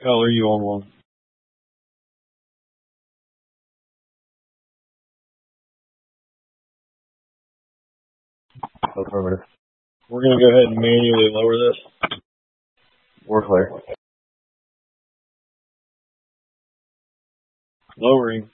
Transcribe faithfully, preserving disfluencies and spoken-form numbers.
Kyle, are you on one? Affirmative. We're going to go ahead and manually lower this. We're clear. Lowering.